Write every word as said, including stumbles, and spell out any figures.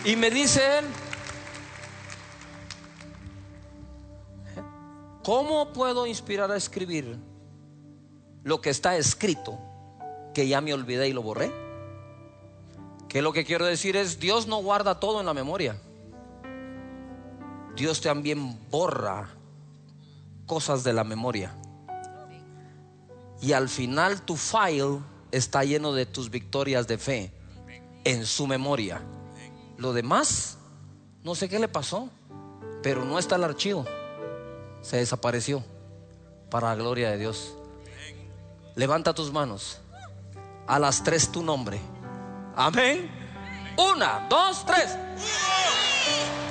Y me dice él: ¿cómo puedo inspirar a escribir lo que está escrito, que ya me olvidé y lo borré? Que lo que quiero decir es: Dios no guarda todo en la memoria. Dios también borra cosas de la memoria. Y al final tu file está lleno de tus victorias de fe en su memoria. Lo demás, no sé qué le pasó, pero no está el archivo. Se desapareció. Para la gloria de Dios. Levanta tus manos. A las tres tu nombre. Amén. Una, dos, tres.